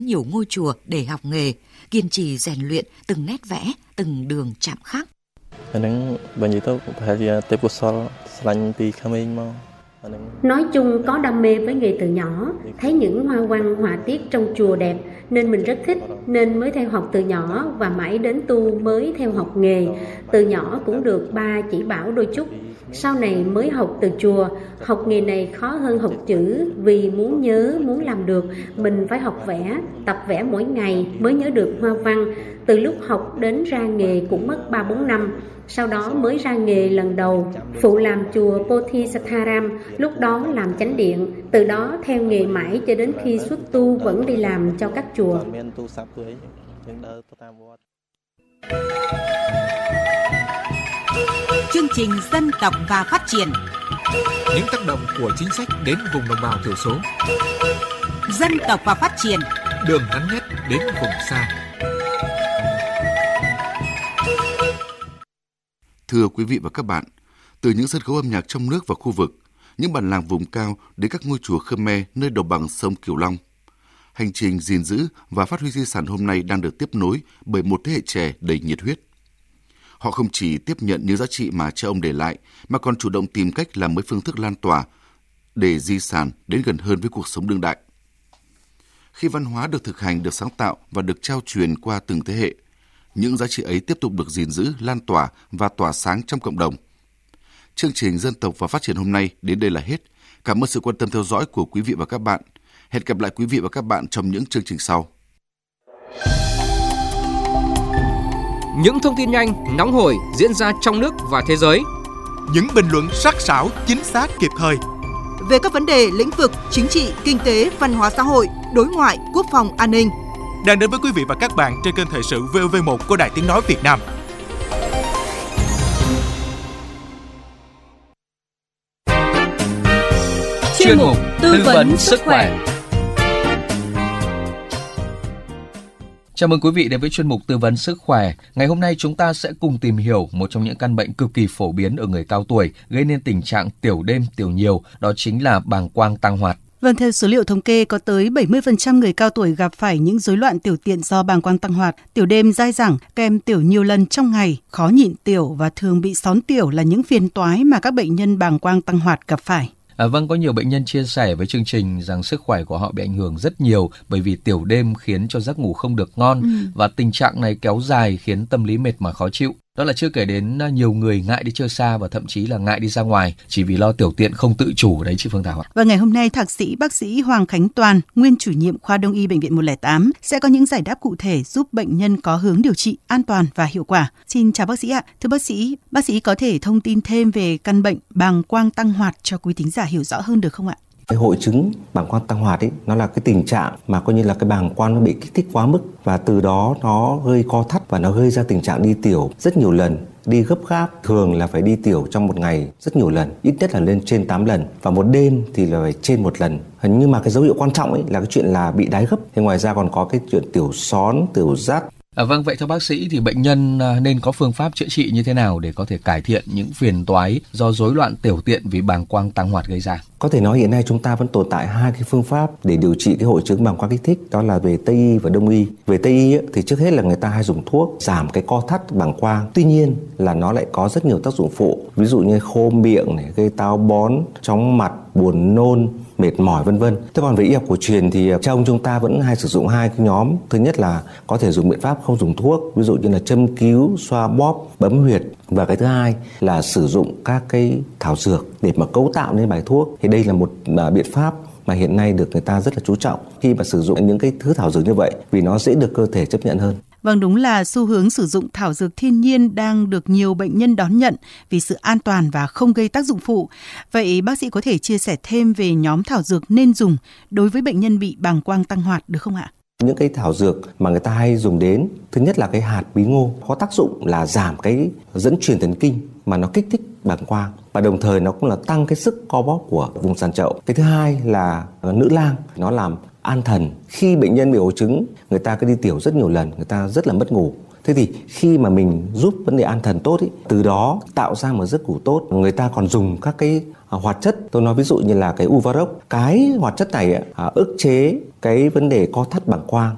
nhiều ngôi chùa để học nghề, kiên trì rèn luyện từng nét vẽ, từng đường chạm khắc. Nói chung có đam mê với nghề từ nhỏ, thấy những hoa văn họa tiết trong chùa đẹp nên mình rất thích, nên mới theo học từ nhỏ và mãi đến tu mới theo học nghề. Từ nhỏ cũng được ba chỉ bảo đôi chút. Sau này mới học từ chùa, học nghề này khó hơn học chữ vì muốn nhớ, muốn làm được, mình phải học vẽ, tập vẽ mỗi ngày mới nhớ được hoa văn. Từ lúc học đến ra nghề cũng mất 3-4 năm, sau đó mới ra nghề lần đầu, phụ làm chùa Bodhisattvaram, lúc đó làm chánh điện, từ đó theo nghề mãi cho đến khi xuất tu vẫn đi làm cho các chùa. Chương trình Dân tộc và Phát triển. Những tác động của chính sách đến vùng đồng bào thiểu số. Dân tộc và Phát triển. Đường ngắn nhất đến vùng xa. Thưa quý vị và các bạn, từ những sân khấu âm nhạc trong nước và khu vực, những bản làng vùng cao đến các ngôi chùa Khmer nơi đồng bằng sông Cửu Long, hành trình gìn giữ và phát huy di sản hôm nay đang được tiếp nối bởi một thế hệ trẻ đầy nhiệt huyết. Họ không chỉ tiếp nhận những giá trị mà cha ông để lại, mà còn chủ động tìm cách làm mới phương thức lan tỏa để di sản đến gần hơn với cuộc sống đương đại. Khi văn hóa được thực hành, được sáng tạo và được trao truyền qua từng thế hệ, những giá trị ấy tiếp tục được gìn giữ, lan tỏa và tỏa sáng trong cộng đồng. Chương trình Dân tộc và Phát triển hôm nay đến đây là hết. Cảm ơn sự quan tâm theo dõi của quý vị và các bạn. Hẹn gặp lại quý vị và các bạn trong những chương trình sau. Những thông tin nhanh, nóng hổi diễn ra trong nước và thế giới. Những bình luận sắc sảo, chính xác, kịp thời. Về các vấn đề lĩnh vực chính trị, kinh tế, văn hóa xã hội, đối ngoại, quốc phòng, an ninh. Đang đến với quý vị và các bạn trên kênh Thời sự VOV1 của Đài Tiếng nói Việt Nam. Chuyên mục tư vấn sức khỏe. Chào mừng quý vị đến với chuyên mục tư vấn sức khỏe. Ngày hôm nay chúng ta sẽ cùng tìm hiểu một trong những căn bệnh cực kỳ phổ biến ở người cao tuổi gây nên tình trạng tiểu đêm, tiểu nhiều, đó chính là bàng quang tăng hoạt. Vâng, theo số liệu thống kê, có tới 70% người cao tuổi gặp phải những rối loạn tiểu tiện do bàng quang tăng hoạt, tiểu đêm dai dẳng, kèm tiểu nhiều lần trong ngày, khó nhịn tiểu và thường bị xón tiểu là những phiền toái mà các bệnh nhân bàng quang tăng hoạt gặp phải. Vâng, có nhiều bệnh nhân chia sẻ với chương trình rằng sức khỏe của họ bị ảnh hưởng rất nhiều bởi vì tiểu đêm khiến cho giấc ngủ không được ngon và tình trạng này kéo dài khiến tâm lý mệt mỏi khó chịu. Đó là chưa kể đến nhiều người ngại đi chơi xa và thậm chí là ngại đi ra ngoài chỉ vì lo tiểu tiện không tự chủ đấy chị Phương Thảo ạ. Và ngày hôm nay, Thạc sĩ bác sĩ Hoàng Khánh Toàn, nguyên chủ nhiệm khoa Đông y Bệnh viện 108 sẽ có những giải đáp cụ thể giúp bệnh nhân có hướng điều trị an toàn và hiệu quả. Xin chào bác sĩ ạ. Thưa bác sĩ có thể thông tin thêm về căn bệnh bàng quang tăng hoạt cho quý thính giả hiểu rõ hơn được không ạ? Cái hội chứng bàng quang tăng hoạt ấy, nó là cái tình trạng mà coi như là cái bàng quang nó bị kích thích quá mức và từ đó nó gây co thắt và nó gây ra tình trạng đi tiểu rất nhiều lần, đi gấp gáp, thường là phải đi tiểu trong một ngày rất nhiều lần, ít nhất là lên trên 8 lần và một đêm thì là phải trên 1 lần. Nhưng mà cái dấu hiệu quan trọng ấy là cái chuyện là bị đái gấp. Thì ngoài ra còn có cái chuyện tiểu xón, tiểu rát. Vâng, vậy theo bác sĩ thì bệnh nhân nên có phương pháp chữa trị như thế nào để có thể cải thiện những phiền toái do rối loạn tiểu tiện vì bàng quang tăng hoạt gây ra? Có thể nói hiện nay chúng ta vẫn tồn tại hai cái phương pháp để điều trị cái hội chứng bàng quang kích thích, đó là về Tây y và Đông y. Về Tây y thì trước hết là người ta hay dùng thuốc giảm cái co thắt bàng quang. Tuy nhiên là nó lại có rất nhiều tác dụng phụ, ví dụ như khô miệng này, gây táo bón, chóng mặt, buồn nôn, mệt mỏi vân vân. Thế còn về y học cổ truyền thì trong chúng ta vẫn hay sử dụng hai cái nhóm. Thứ nhất là có thể dùng biện pháp không dùng thuốc, ví dụ như là châm cứu, xoa bóp, bấm huyệt. Và cái thứ hai là sử dụng các cái thảo dược để mà cấu tạo nên bài thuốc. Thì đây là một biện pháp mà hiện nay được người ta rất là chú trọng khi mà sử dụng những cái thứ thảo dược như vậy vì nó dễ được cơ thể chấp nhận hơn. Vâng, đúng là xu hướng sử dụng thảo dược thiên nhiên đang được nhiều bệnh nhân đón nhận vì sự an toàn và không gây tác dụng phụ. Vậy bác sĩ có thể chia sẻ thêm về nhóm thảo dược nên dùng đối với bệnh nhân bị bàng quang tăng hoạt được không ạ? Những cái thảo dược mà người ta hay dùng đến, thứ nhất là cái hạt bí ngô, có tác dụng là giảm cái dẫn truyền thần kinh mà nó kích thích bàng quang và đồng thời nó cũng là tăng cái sức co bóp của vùng sàn chậu. Cái thứ hai là nữ lang, nó làm an thần. Khi bệnh nhân bị hội chứng, người ta cứ đi tiểu rất nhiều lần, người ta rất là mất ngủ. Thế thì khi mà mình giúp vấn đề an thần tốt ý, từ đó tạo ra một giấc ngủ tốt, người ta còn dùng các cái hoạt chất, tôi nói ví dụ như là cái Uvarox, cái hoạt chất này ức chế cái vấn đề co thắt bàng quang